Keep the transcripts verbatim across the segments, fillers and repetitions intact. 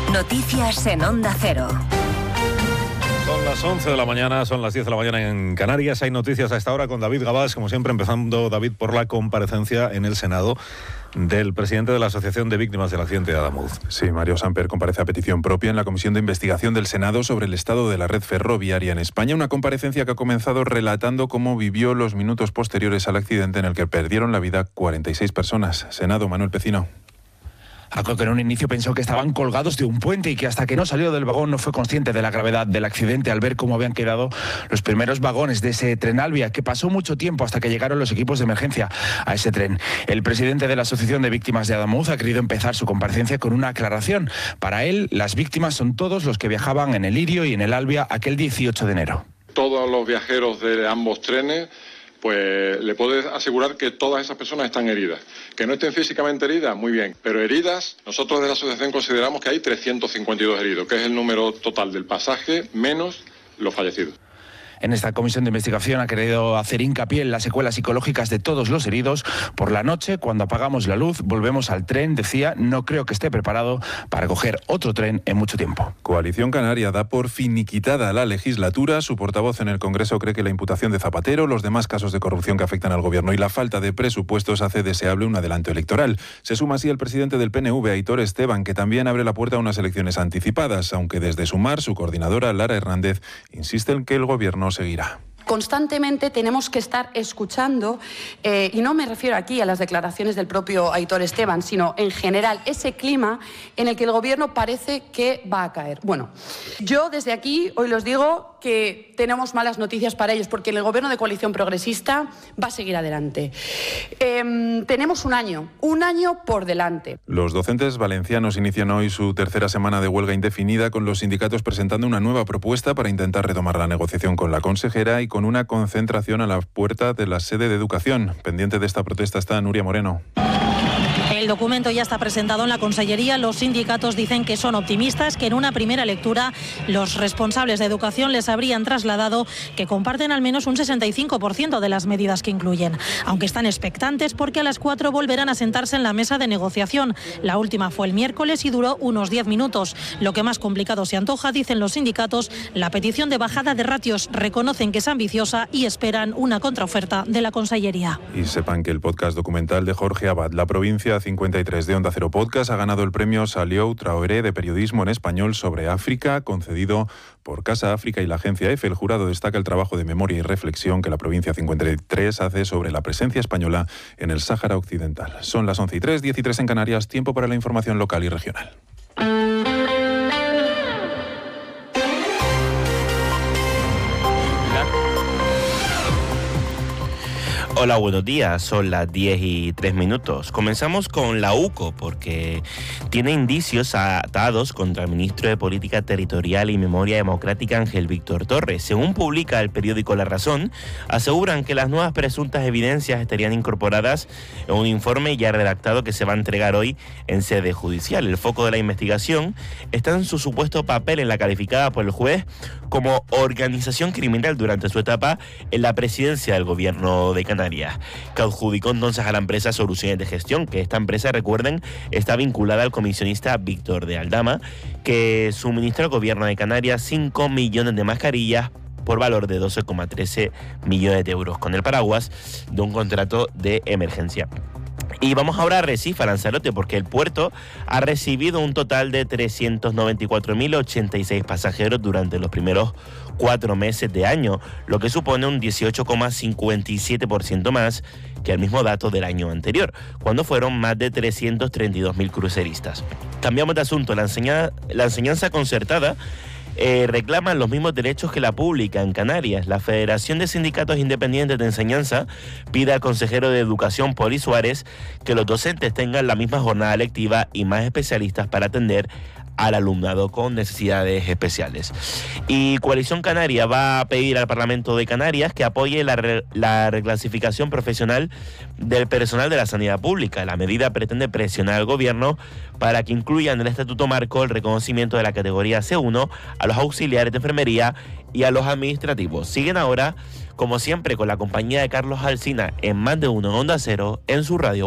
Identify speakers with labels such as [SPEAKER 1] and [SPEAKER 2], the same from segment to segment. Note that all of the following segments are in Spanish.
[SPEAKER 1] Noticias en Onda Cero.
[SPEAKER 2] Son las once de la mañana, son las diez de la mañana en Canarias. Hay noticias a esta hora con David Gabás, como siempre, empezando, David, por la comparecencia en el Senado del presidente de la Asociación de Víctimas del Accidente de Adamuz.
[SPEAKER 3] Sí, Mario Samper comparece a petición propia en la Comisión de Investigación del Senado sobre el estado de la red ferroviaria en España, una comparecencia que ha comenzado relatando cómo vivió los minutos posteriores al accidente en el que perdieron la vida cuarenta y seis personas. Senado, Manuel Pecino.
[SPEAKER 4] Algo que en un inicio pensó que estaban colgados de un puente y que hasta que no salió del vagón no fue consciente de la gravedad del accidente al ver cómo habían quedado los primeros vagones de ese tren Alvia, que pasó mucho tiempo hasta que llegaron los equipos de emergencia a ese tren. El presidente de la Asociación de Víctimas de Adamuz ha querido empezar su comparecencia con una aclaración. Para él, las víctimas son todos los que viajaban en el Lirio y en el Alvia aquel dieciocho de enero.
[SPEAKER 5] Todos los viajeros de ambos trenes, pues le puedo asegurar que todas esas personas están heridas. Que no estén físicamente heridas, muy bien, pero heridas, nosotros de la asociación consideramos que hay trescientos cincuenta y dos heridos, que es el número total del pasaje menos los fallecidos.
[SPEAKER 4] En esta comisión de investigación ha querido hacer hincapié en las secuelas psicológicas de todos los heridos. Por la noche, cuando apagamos la luz, volvemos al tren, decía, no creo que esté preparado para coger otro tren en mucho tiempo.
[SPEAKER 3] Coalición Canaria da por finiquitada la legislatura. Su portavoz en el Congreso cree que la imputación de Zapatero, los demás casos de corrupción que afectan al gobierno y la falta de presupuestos hace deseable un adelanto electoral. Se suma así el presidente del P N V, Aitor Esteban, que también abre la puerta a unas elecciones anticipadas, aunque desde Sumar, su coordinadora, Lara Hernández, insiste en que el gobierno seguirá.
[SPEAKER 6] Constantemente tenemos que estar escuchando, eh, y no me refiero aquí a las declaraciones del propio Aitor Esteban, sino en general ese clima en el que el gobierno parece que va a caer. Bueno, yo desde aquí hoy los digo que tenemos malas noticias para ellos, porque el gobierno de coalición progresista va a seguir adelante. Eh, tenemos un año, un año por delante.
[SPEAKER 3] Los docentes valencianos inician hoy su tercera semana de huelga indefinida, con los sindicatos presentando una nueva propuesta para intentar retomar la negociación con la consejera y con una concentración a la puerta de la sede de Educación. Pendiente de esta protesta está Nuria Moreno.
[SPEAKER 7] El documento ya está presentado en la Consellería. Los sindicatos dicen que son optimistas, que en una primera lectura los responsables de educación les habrían trasladado que comparten al menos un sesenta y cinco por ciento de las medidas que incluyen, aunque están expectantes porque a las cuatro volverán a sentarse en la mesa de negociación. La última fue el miércoles y duró unos diez minutos. Lo que más complicado se antoja, dicen los sindicatos, la petición de bajada de ratios. Reconocen que es ambiciosa y esperan una contraoferta de la Consellería.
[SPEAKER 3] Y sepan que el podcast documental de Jorge Abad, La Provincia cincuenta y tres de Onda Cero Podcast, ha ganado el premio Saliou Traoré de Periodismo en Español sobre África, concedido por Casa África y la agencia EFE. El jurado destaca el trabajo de memoria y reflexión que la Provincia cincuenta y tres hace sobre la presencia española en el Sáhara Occidental. Son las once y tres, diez y tres en Canarias, tiempo para la información local y regional.
[SPEAKER 8] Hola, buenos días. Son las diez y tres minutos. Comenzamos con la U C O porque tiene indicios atados contra el ministro de Política Territorial y Memoria Democrática, Ángel Víctor Torres. Según publica el periódico La Razón, aseguran que las nuevas presuntas evidencias estarían incorporadas en un informe ya redactado que se va a entregar hoy en sede judicial. El foco de la investigación está en su supuesto papel en la calificada por el juez como organización criminal durante su etapa en la presidencia del gobierno de Canarias, que adjudicó entonces a la empresa Soluciones de Gestión, que esta empresa, recuerden, está vinculada al comisionista Víctor de Aldama, que suministró al gobierno de Canarias cinco millones de mascarillas por valor de doce coma trece millones de euros, con el paraguas de un contrato de emergencia. Y vamos ahora a Recife, a Lanzarote, porque el puerto ha recibido un total de trescientos noventa y cuatro mil ochenta y seis pasajeros durante los primeros cuatro meses de año, lo que supone un dieciocho coma cincuenta y siete por ciento más que el mismo dato del año anterior, cuando fueron más de trescientos treinta y dos mil cruceristas. Cambiamos de asunto. La, enseña, la enseñanza concertada Eh, reclaman los mismos derechos que la pública en Canarias. La Federación de Sindicatos Independientes de Enseñanza pide al consejero de Educación, Poli Suárez, que los docentes tengan la misma jornada lectiva y más especialistas para atender al alumnado con necesidades especiales. Y Coalición Canaria va a pedir al Parlamento de Canarias que apoye la, re, la reclasificación profesional del personal de la sanidad pública. La medida pretende presionar al gobierno para que incluya en el Estatuto Marco el reconocimiento de la categoría C uno a los auxiliares de enfermería y a los administrativos. Siguen ahora, como siempre, con la compañía de Carlos Alsina en Más de Uno en Onda Cero, en su radio. Buenos días.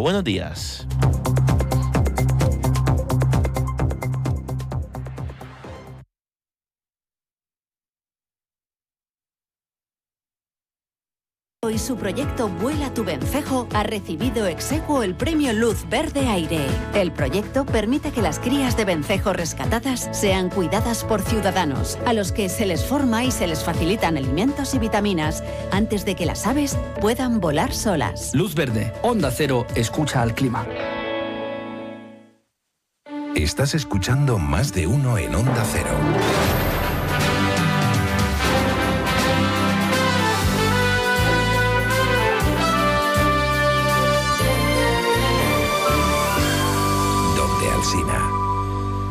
[SPEAKER 9] Y su proyecto Vuela tu Vencejo ha recibido ex aequo el premio Luz Verde Aire. El proyecto permite que las crías de vencejo rescatadas sean cuidadas por ciudadanos, a los que se les forma y se les facilitan alimentos y vitaminas antes de que las aves puedan volar solas.
[SPEAKER 10] Luz Verde, Onda Cero, escucha al clima.
[SPEAKER 11] Estás escuchando Más de Uno en Onda Cero.